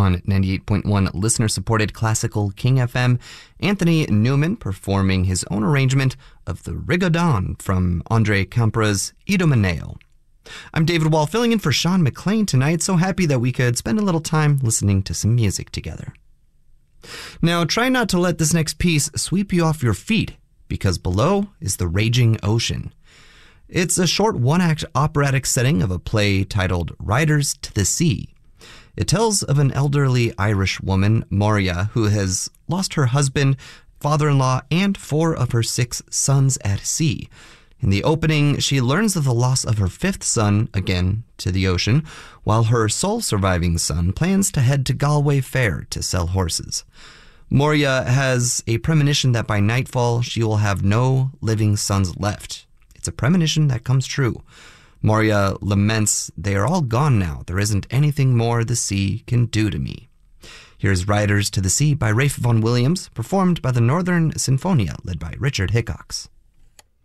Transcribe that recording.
on 98.1 listener-supported classical King FM, Anthony Newman performing his own arrangement of the Rigodon from Andre Campra's Idomeneo. I'm David Wall, filling in for Sean McLean tonight. So happy that we could spend a little time listening to some music together. Now, try not to let this next piece sweep you off your feet, because below is the raging ocean. It's a short one-act operatic setting of a play titled Riders to the Sea. It tells of an elderly Irish woman, Moria, who has lost her husband, father-in-law, and 4 of her 6 sons at sea. In the opening, she learns of the loss of her 5th son, again to the ocean, while her sole surviving son plans to head to Galway Fair to sell horses. Moria has a premonition that by nightfall she will have no living sons left. It's a premonition that comes true. Moria laments, "They are all gone now. There isn't anything more the sea can do to me." Here's Riders to the Sea by Ralph Vaughan Williams, performed by the Northern Sinfonia, led by Richard Hickox.